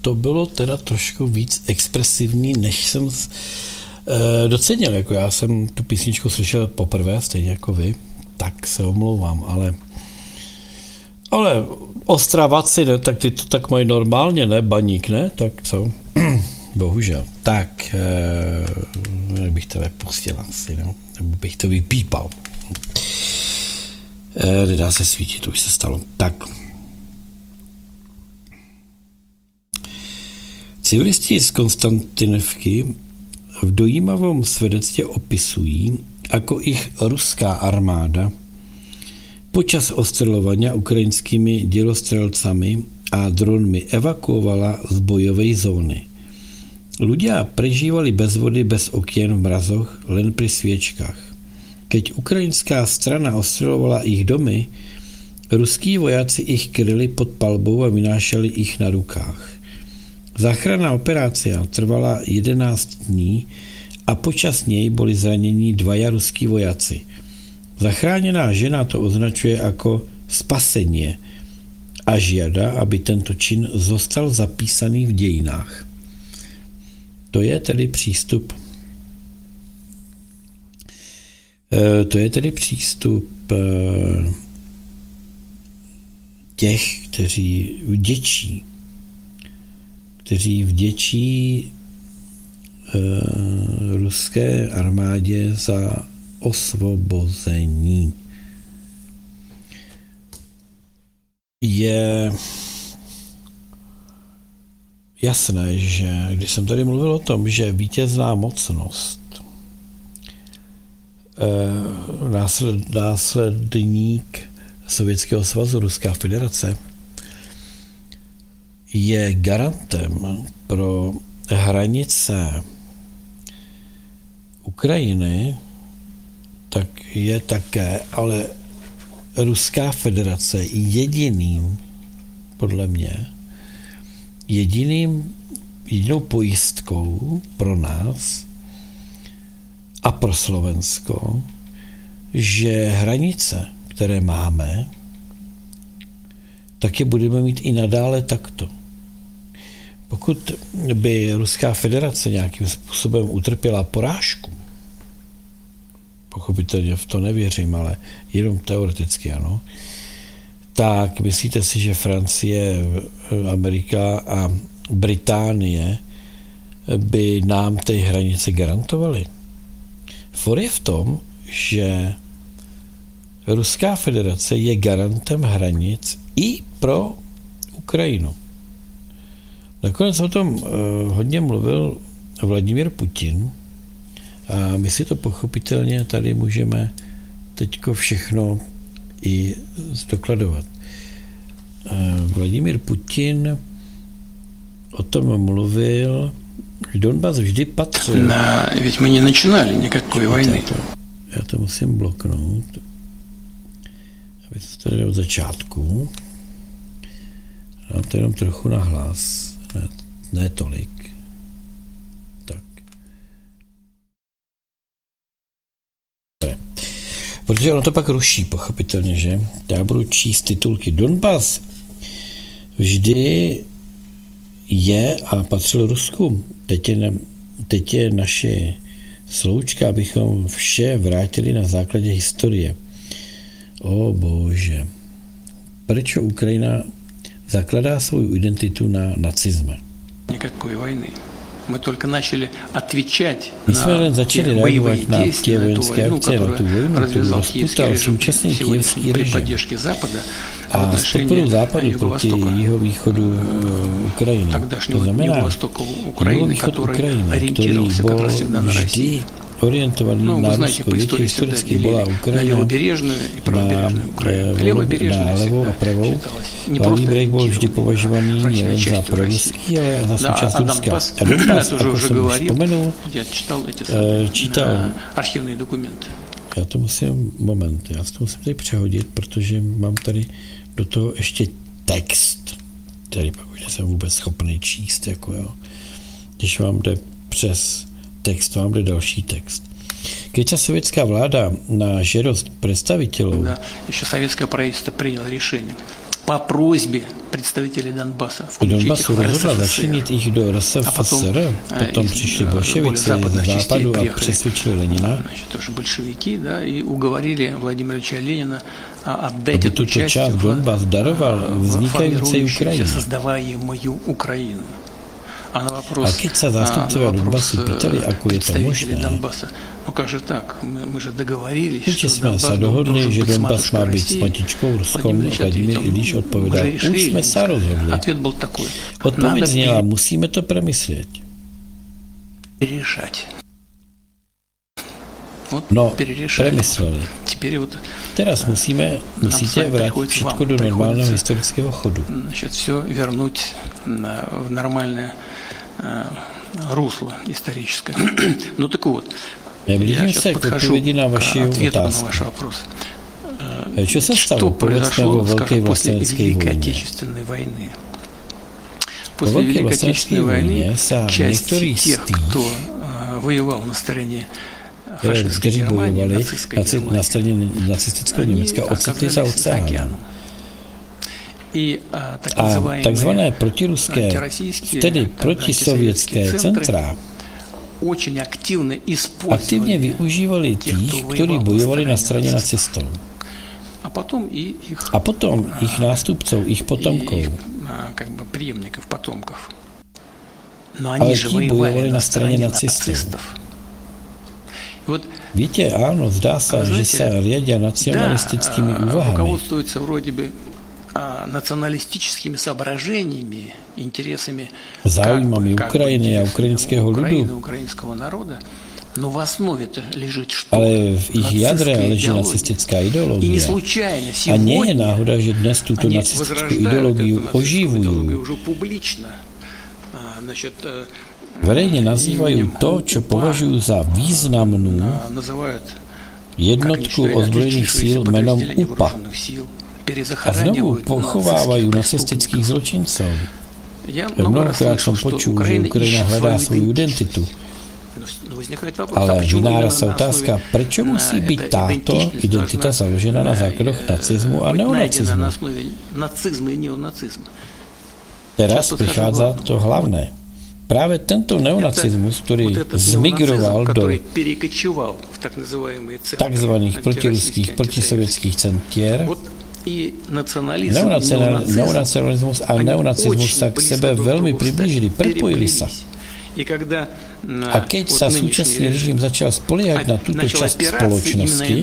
to bylo teda trošku víc expresivní, než jsem docenil. Jako já jsem tu písničku slyšel poprvé, stejně jako vy, tak se omlouvám, ale Ostravaci, ne, tak ty to tak mají normálně, ne, Baník, ne, tak co? Bohužel. Tak, jak bych to nepustil asi, no, nebo bych to vypípal. Nedá se svítit, to už se stalo. Tak. Civilisti z Konstantinivky v dojímavom svedectve opisují, ako ich ruská armáda počas ostreľovania ukrajinskými dělostrelcami a dronmi evakuovala z bojovej zóny. Ľudia prežívali bez vody, bez okien v mrazoch, len pri sviečkách. Keď ukrajinská strana ostreľovala ich domy, ruskí vojáci ich kryli pod palbou a vynášeli ich na rukách. Záchranná operácia trvala 11 dní a počas nej boli zranení 2 ruskí vojaci. Zachráněná žena to označuje ako spasenie a žiada, aby tento čin zostal zapísaný v dějinách. To je tedy přístup těch, kteří vděčí ruské armádě za osvobození. Je jasné, že když jsem tady mluvil o tom, že vítězná mocnost, následník Sovětského svazu, Ruská federace, je garantem pro hranice Ukrajiny, tak je také, ale Ruská federace podle mě, jedinou pojistkou pro nás a pro Slovensko, že hranice, které máme, tak je budeme mít i nadále takto. Pokud by Ruská federace nějakým způsobem utrpěla porážku, pochopitelně v to nevěřím, ale jenom teoreticky ano, tak myslíte si, že Francie, Amerika a Británie by nám ty hranice garantovaly? For je v tom, že Ruská federace je garantem hranic i pro Ukrajinu. Nakonec o tom hodně mluvil Vladimír Putin a my si to pochopitelně tady můžeme teďko všechno i zdokladovat. Vladimír Putin o tom mluvil, Donbas vždy patřil. Ведь мы не начинали никакой войны. Já to musím bloknout, aby to tady od začátku. Dám to jenom trochu na hlas, ne tolik. Tak. Protože ono to pak ruší, pochopitelně, že? Já budu číst titulky. Donbas vždy je a patřil Rusku. Teď je naše sloučka, abychom vše vrátili na základě historie. O bože. Proč Ukrajina zakladá svou identitu na nacizme? Никакой войны. Мы только начали отвечать My jsme jen začali reagovat na ty vojenské akce, na tu vojnu, kterou rozputal současný kyjevský režim a s podporou západu proti jihovýchodu Ukrajiny. To znamená, jihovýchod Ukrajiny, který byl vždy orientovaný na Rusko, víte, historicky byla Ukrajina na levou a pravou. Pravý břeh byl vždy považovaný nejen za proruský, ale za součást Ruska. A Donbas, jako jsem už vzpomenul, čítal. Já to musím tady přehodit, protože mám tady do toho ještě text, který pak už jsem vůbec schopný číst, jako jo. Když vám jde přes text, vám jde další text. Keď sa sovětská vláda na žádost představitelů еще советское правительство приняло решение по просьбе представителей Донбасса включить их Donbasu в rozhodla РСФСР. začlenit jich do RSFSR, potom přišli bolševici ze západu a přesvědčili Lenina, Значит, тоже большевики, да, и уговорили Владимира Ильича Ленина отдать aby эту tuto часть část Donbas daroval в vznikající формирующуюся, Ukrajině. создаваемую Украину. А на вопрос, A keď sa zástupcovia Donbasu pýtali, ako je to представителей možné, Донбасса, ну как же так, мы же doговорились, určite что sme Донбасс sa dohodli, должен že быть с Donbas má матушкой byť s Россией. matičkou Ruskom. Владимир Ильич Vladimír ответил, Ilíš odpovedal, уже решили. už sme sa rozhodli. Ответ был такой, Odpoveď надо zněla, musíme to premyslieť. перерешать. Вот No, перерешали. premysleli. Теперь вот Teraz musíte vrátit všetko do normálneho historického chodu. значит, все вернуть в нормальное русло историческое. Ну так вот, я Blížim сейчас sa k подхожу odpovědi na к vaši ответу на otázku. ваш вопрос. Čo sa Что stalo po произошло, Veľkej скажем, после vlasteneckej Великой vojne? Отечественной войны? Po После Veľkej Великой vlasteneckej Отечественной vojne войны sa часть niektorí z тех, tých, кто воевал на стороне фашистской kteří Германии, bojovali нацистской na Германии, straně nacistického они Německa, ocitli za оказались за oceánem. океаном. И так A называемые takzvané protiruské, антироссийские, tedy там, protisovětské антисоветские centra очень активно aktivně использовали, využívali těch, kteří bojovali na straně nacistů. а потом и их, A potom jich nástupců, jich и potomků. их как бы преемников, потомков. Но Ale они же ti воевали bojovali на na straně стороне nacistů. нацистов. И вот Víte, áno, zdá sa, Ale že viete, sa riadia nacionalistickými úvahami. руководствуются вроде бы националистическими соображениями, интересами Záujmami Ukrajiny a ukrajinského Украины, ľudu, украинского народа, но в основе-то лежит что? ale v ich jadre Нацистская leží идеология. nacistická И не ideológia. случайно A nie je сегодня náhoda, že dnes túto они nacistickú возрождают ideológiu эту нацистскую идеологию oživujú. уже публично. Значит, Verejne nazývajú to, čo považujú za významnú называют jednotku ozbrojených síl menom UPA a znovu pochovávajú nacistických zločincov. Mnohokrát som počul, že Ukrajina hľadá svoju identitu. Ale vynára sa otázka, prečo musí byť táto identita založená na základoch nacizmu a neonacizmu. Teraz prichádza to hlavné. Práve tento neonacizmus, ktorý zmigroval do tzv. Protiruských, protisovětských centier, neonacionalizmus a neonacizmus sa k sebe veľmi priblížili, prepojili sa. A keď sa súčasný režim začal spoliehať na túto časť spoločnosti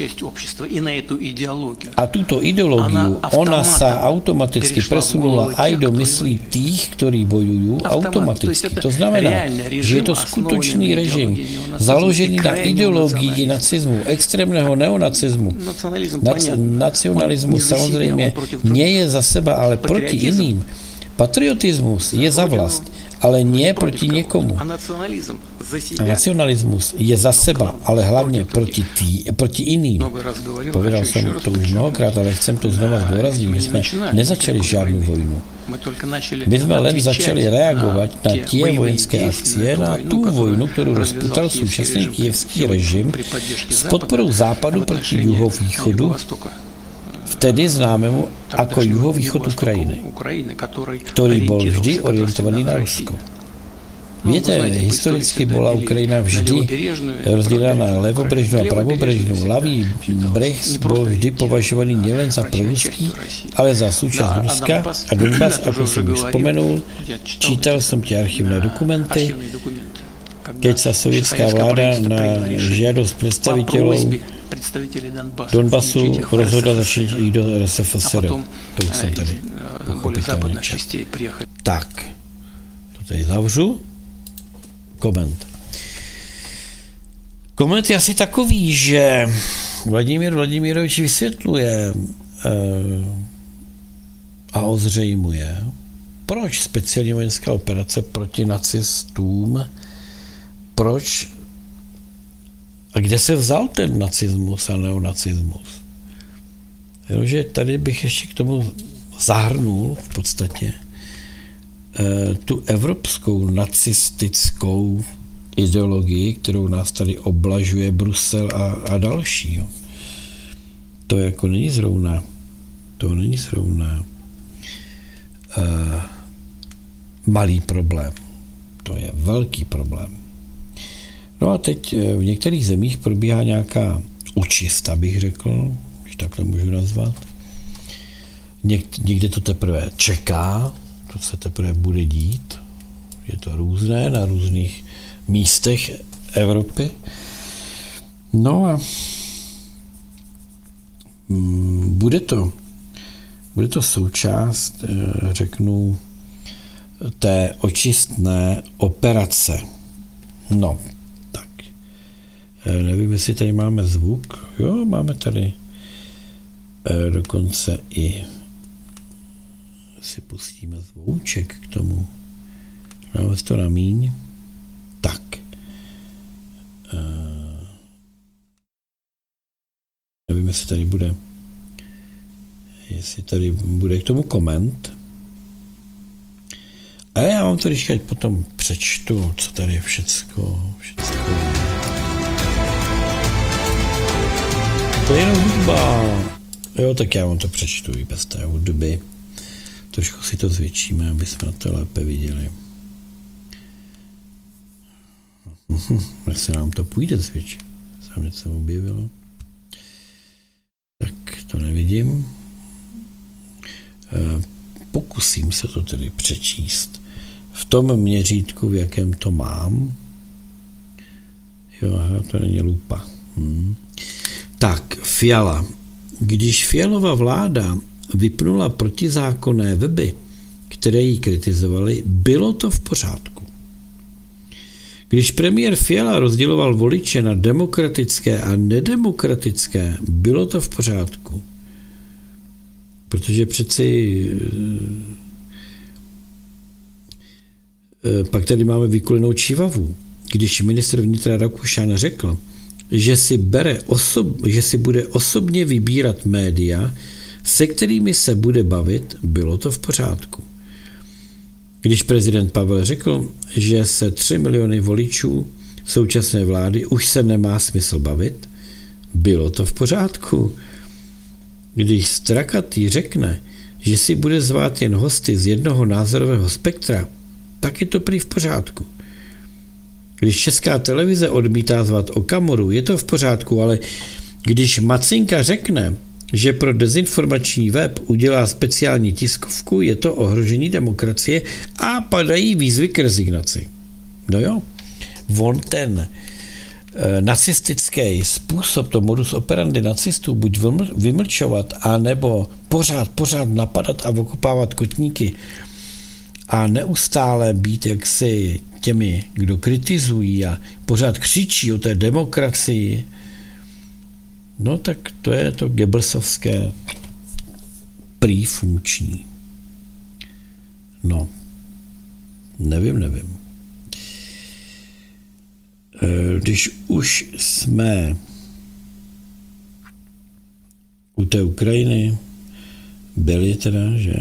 a túto ideológiu, ona sa automaticky presunula aj do myslí tých, ktorí bojujú automaticky. To znamená, že je to skutočný režim založený na ideológii nacizmu, extrémneho neonacizmu. Nacionalizmus samozrejme nie je za seba, ale proti iným. Patriotismus je za vlast, ale nie proti niekomu. A nacionalismus je za seba, ale hlavne proti iným. Povedal som to už mnohokrát, ale chcem to znova zdôrazniť. My sme nezačali žiadnu vojnu. My sme len začali reagovať na tie vojenské akcie, na tú vojnu, ktorú rozputal súčasný kievský režim s podporou západu proti juhovýchodu, vtedy známemu ako juhovýchod Ukrajiny, ktorý bol vždy orientovaný na Rusko. Viete, historicky bola Ukrajina vždy rozdelená na levobrežnú a pravobrežnú. Ľavý breh bol vždy považovaný nielen za proruský, ale za súčasť Ruska a Donbas, ako som už spomenul, čítal som tie archívne dokumenty, keď sa sovietská vláda na žiadosť predstaviteľov Donbasu rozhodla začít jít do RSFSR. To už jsem tady pochopitelně četl. Tak, to tady zavřu. Koment. Koment je asi takový, že Vladimír Vladimirovič vysvětluje a ozřejmuje, proč speciální vojenská operace proti nacistům, proč a kde se vzal ten nacismus a neonacismus? Jenomže tady bych ještě k tomu zahrnul v podstatě tu evropskou nacistickou ideologii, kterou nás tady oblažuje Brusel a další. To jako není zrovna. To není zrovna malý problém. To je velký problém. No a teď v některých zemích probíhá nějaká očista, bych řekl, když takhle můžu nazvat. Někde to teprve čeká, to se teprve bude dít. Je to různé na různých místech Evropy. No a bude to součást, řeknu, té očistné operace. No, tak. Nevím, jestli tady máme zvuk. Jo, máme tady dokonce i si pustíme zvouček k tomu. Dáme to na míň. Tak. Nevím, jestli tady bude k tomu koment. A já vám to když potom přečtu, co tady je všecko. To je jenom hudba. Jo, tak já vám to přečtu i bez té hudby. Trošku si to zvětšíme, aby jsme na to lépe viděli. Jak se nám to půjde zvětšit? Sám něco objevilo. Tak to nevidím. Pokusím se to tedy přečíst v tom měřítku, v jakém to mám. Jo, to není lupa. Tak, Fiala. Když Fialova vláda vypnula protizákonné weby, které ji kritizovaly, bylo to v pořádku. Když premiér Fiala rozděloval voliče na demokratické a nedemokratické, bylo to v pořádku. Protože přeci pak tady máme vykulenou čivavu. Když ministr vnitra Rakušan řekl, že si bude osobně vybírat média, se kterými se bude bavit, bylo to v pořádku. Když prezident Pavel řekl, že se 3 miliony voličů současné vlády už se nemá smysl bavit, bylo to v pořádku. Když Strakatý řekne, že si bude zvát jen hosty z jednoho názorového spektra, tak je to prý v pořádku. Když Česká televize odmítá zvat Okamoru, je to v pořádku, ale když Macinka řekne, že pro dezinformační web udělá speciální tiskovku, je to ohrožení demokracie a padají výzvy k rezignaci. No jo, on ten nacistický způsob, to modus operandi nacistů, buď vymlčovat, anebo pořád napadat a okupávat kotníky a neustále být jaksi těmi, kdo kritizují a pořád křičí o té demokracii, no tak to je to Goebbelsovské prý funkční. No, nevím. Když už jsme u té Ukrajiny byli teda, že?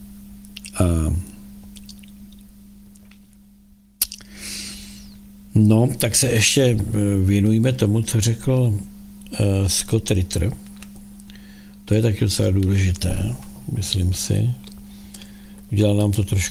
No, tak se ještě věnujeme tomu, co řekl Scott Ritter. To je taky docela důležité, myslím si. Udělal nám to trošku